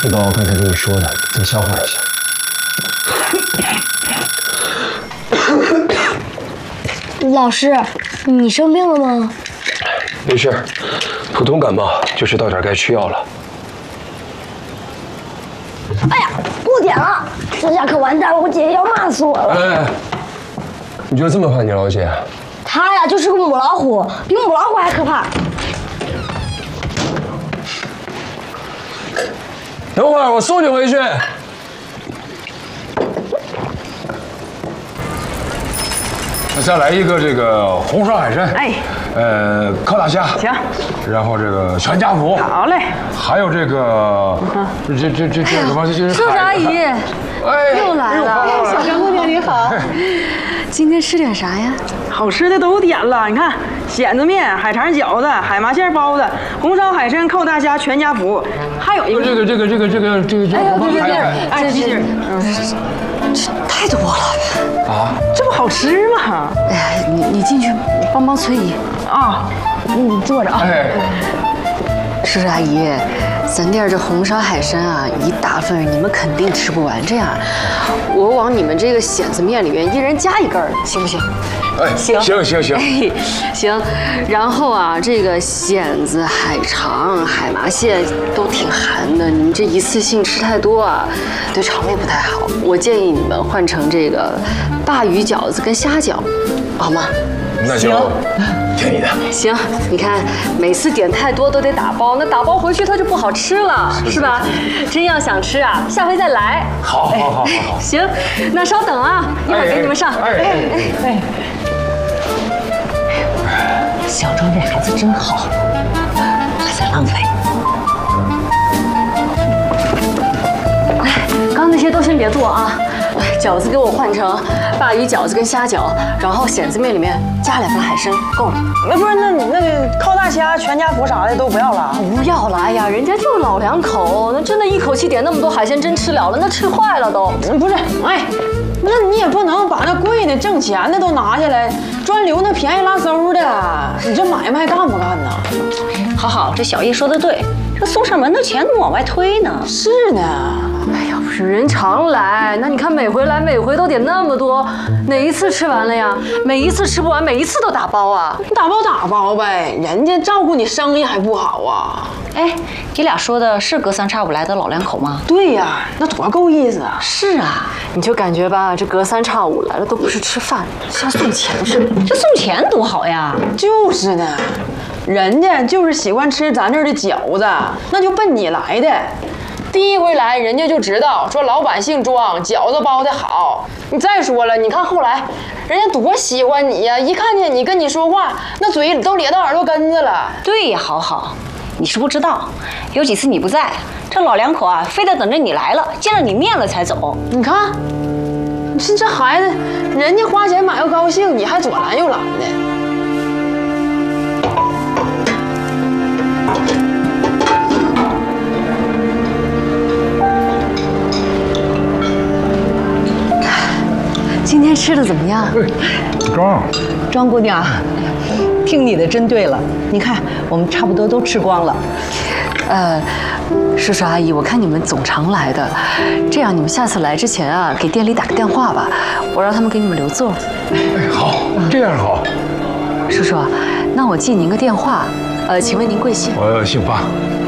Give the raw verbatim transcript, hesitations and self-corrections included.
吃饱我刚才跟你说的，再消化一下。 老师，你生病了吗？ 没事，普通感冒，就是到点该吃药了。 哎呀，过点了，这下可完蛋了，我姐姐要骂死我了。 哎，你就这么怕你老姐？ 她呀，就是个母老虎，比母老虎还可怕。 等会儿我送你回去。再来一个这个红烧海参，哎，呃，烤大虾， 行， 然后这个全家福， 好嘞， 还有这个，这这这这什么？这是叔叔阿姨， 哎， 又来了， 小张姑娘你好， 今天吃点啥呀？ 好吃的都点了，你看蚬子面、海肠饺子、海麻馅包子、红烧海参、扣大虾、全家福，还有一个这个这个这个这个这个这个， 哎呦，对对对， 哎，提醒， 这太多了啊！ 这不好吃吗？ 哎呀，你你进去帮帮崔姨啊，你坐着啊。 哎， 叔叔阿姨，咱店这红烧海参啊，一大份你们肯定吃不完。这样，我往你们这个蚬子面里面一人加一根儿，行不行？ 哎，行行行行， 哎，行。然后啊，这个蚬子、海肠、海麻蟹都挺寒的，你们这一次性吃太多啊，对肠胃不太好。我建议你们换成这个鲅鱼饺子跟虾饺，好吗？ 那就听你的。 行，你看每次点太多都得打包，那打包回去它就不好吃了，是吧？真要想吃啊，下回再来。 好，好，好，好。 行，那稍等啊，一会儿给你们上。 哎哎哎。 小庄这孩子真好，还在浪费。 哎，刚刚那些都先别做啊，饺子给我换成鲅鱼饺子跟虾饺，然后蚬子面里面加两份海参，够了。 那不是那那个靠大虾、全家福啥的都不要了？ 不要了，哎呀，人家就老两口，那真的一口气点那么多海鲜，真吃了了，那吃坏了都。 不是，哎。那你也不能把那贵的、挣钱的都拿下来，专留那便宜拉馊的。你这买卖干不干呢？ 好好，这小叶说的对，这送上门的钱怎么往外推呢？ 是呢。 哎呀，不是人常来，那你看每回来每回都点那么多，哪一次吃完了呀？每一次吃不完，每一次都打包啊？ 打包打包呗，人家照顾你生意还不好啊？ 哎，你俩说的是隔三差五来的老两口吗？ 对呀，那多够意思啊！ 是啊，你就感觉吧，这隔三差五来了都不是吃饭，像送钱似的。 这送钱多好呀！ 就是呢，人家就是喜欢吃咱这儿的饺子，那就奔你来的。第一回来，人家就知道说老百姓庄饺子包的好。你再说了，你看后来，人家多喜欢你呀！一看见你跟你说话，那嘴里都咧到耳朵根子了。 对呀，好好。你是不知道，有几次你不在，这老两口啊，非得等着你来了，见了你面了才走。 你看，你说这孩子，人家花钱买个高兴，你还左拦右拦的。 今天吃的怎么样？ 庄， 庄姑娘，听你的真对了。你看，我们差不多都吃光了。 呃，叔叔阿姨，我看你们总常来的，这样你们下次来之前啊，给店里打个电话吧，我让他们给你们留座。 哎，好，这样好。 叔叔，那我记您个电话，呃，请问您贵姓？ 我姓方。